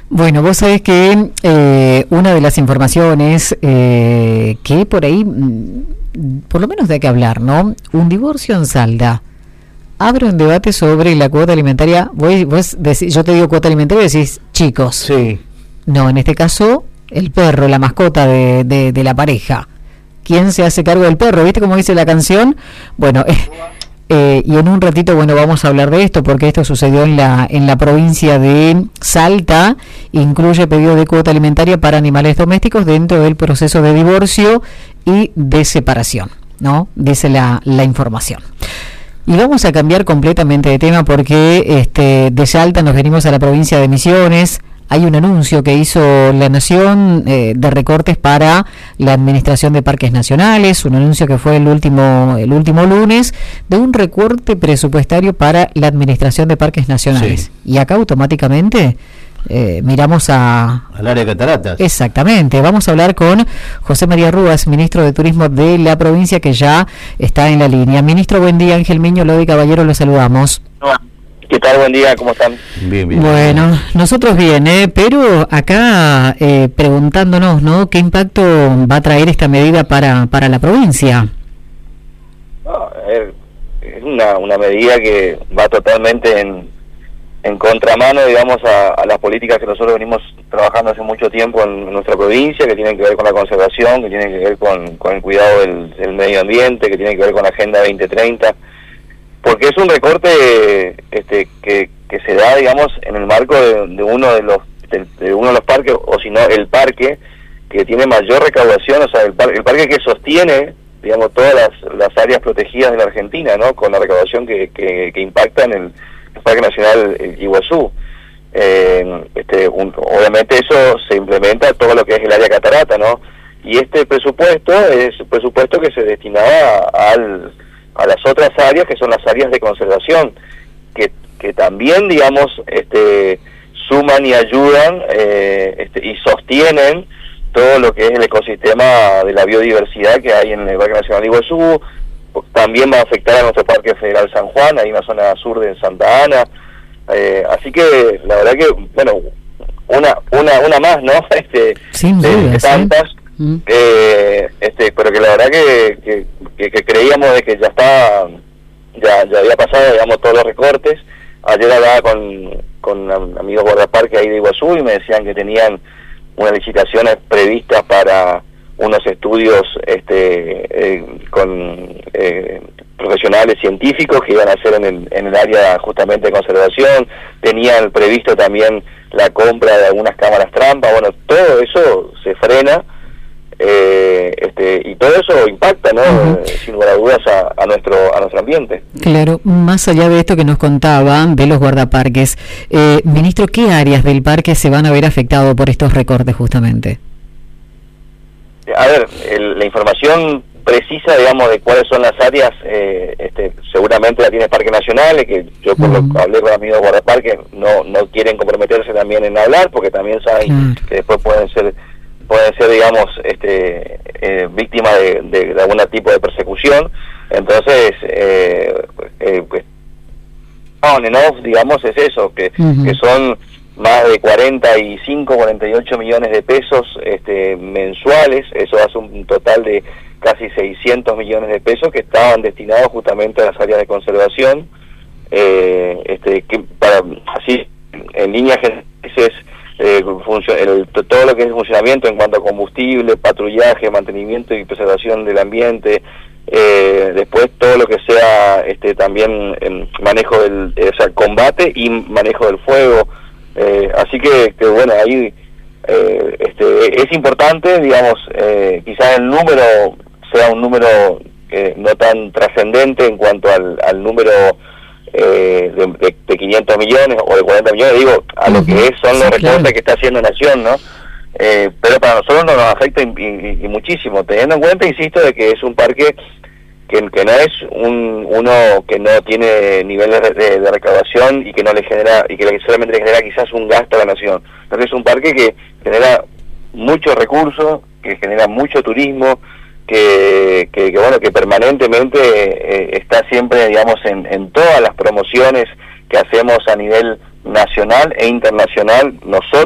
Bueno, vos sabés que una de las informaciones que por ahí, por lo menos da que hablar, ¿no? Un divorcio en Salta. Abre un debate sobre la cuota alimentaria. Vos decís, yo te digo cuota alimentaria y decís chicos. Sí. No, en este caso, el perro, la mascota de la pareja. ¿Quién se hace cargo del perro? ¿Viste cómo dice la canción? Bueno, y en un ratito, bueno, vamos a hablar de esto, porque esto sucedió en la provincia de Salta. Incluye pedido de cuota alimentaria para animales domésticos dentro del proceso de divorcio y de separación, ¿no? Dice la información. Y vamos a cambiar completamente de tema porque de Salta nos venimos a la provincia de Misiones. Hay un anuncio que hizo La Nación de recortes para la Administración de Parques Nacionales, un anuncio que fue el último lunes, de un recorte presupuestario para la Administración de Parques Nacionales. Sí. Y acá automáticamente miramos al área de cataratas. Exactamente. Vamos a hablar con José María Rúas, ministro de Turismo de la provincia, que ya está en la línea. Ministro, buen día. Ángel Miño, Lodi Caballero, lo saludamos. ¿Qué tal? Buen día, ¿cómo están? Bien, bien. Bueno, nosotros bien, pero acá preguntándonos, ¿no? ¿Qué impacto va a traer esta medida para la provincia? No, es una medida que va totalmente en contramano, digamos, a las políticas que nosotros venimos trabajando hace mucho tiempo en nuestra provincia, que tienen que ver con la conservación, que tienen que ver con el cuidado del medio ambiente, que tienen que ver con la Agenda 2030. Porque es un recorte que se da, digamos, en el marco de uno de los parques, o si no, el parque que tiene mayor recaudación, o sea, el parque que sostiene, digamos, todas las áreas protegidas de la Argentina, ¿no? Con la recaudación que impacta en el Parque Nacional Iguazú. Obviamente eso se implementa todo lo que es el área catarata, ¿no? Y este presupuesto es un presupuesto que se destinaba a las otras áreas, que son las áreas de conservación, que también, digamos, suman y ayudan y sostienen todo lo que es el ecosistema de la biodiversidad que hay en el Parque Nacional Iguazú. También va a afectar a nuestro Parque Federal San Juan, ahí en la zona sur de Santa Ana. Así que, la verdad que, bueno, una más, ¿no? Sin duda, de tantas. ¿Sí? Pero que la verdad que creíamos de que ya había pasado, digamos, todos los recortes. Ayer hablaba con amigos guardaparques ahí de Iguazú y me decían que tenían unas licitaciones previstas para unos estudios con profesionales científicos que iban a hacer en el área justamente de conservación. Tenían previsto también la compra de algunas cámaras trampa. Bueno, todo eso se frena. Y todo eso impacta, ¿no? Sin lugar a dudas a nuestro ambiente. Claro, más allá de esto que nos contaban de los guardaparques, ministro, ¿qué áreas del parque se van a ver afectadas por estos recortes justamente? A ver, la información precisa, digamos, de cuáles son las áreas, seguramente la tiene Parque Nacional, que yo por lo que hablé con amigos guardaparques no quieren comprometerse también en hablar, porque también saben que después pueden ser, digamos, víctimas de algún tipo de persecución. Entonces, on and off, digamos, es eso, que son más de 48 millones de pesos mensuales. Eso hace un total de casi 600 millones de pesos que estaban destinados justamente a las áreas de conservación, que para así, en líneas generales, todo lo que es el funcionamiento en cuanto a combustible, patrullaje, mantenimiento y preservación del ambiente, después todo lo que sea también manejo combate y manejo del fuego. Así que bueno, ahí es importante, digamos, quizás el número sea un número no tan trascendente en cuanto al número de 500 millones o de 40 millones, digo, a lo que son los recortes que está haciendo Nación, ¿no? Pero para nosotros nos afecta y muchísimo, teniendo en cuenta, insisto, de que es un parque que no es uno que no tiene niveles de recaudación y que no le genera, y que solamente le genera quizás un gasto a la Nación. Entonces es un parque que genera muchos recursos, que genera mucho turismo, que permanentemente está siempre, digamos, en todas las promociones que hacemos a nivel nacional e internacional nosotros.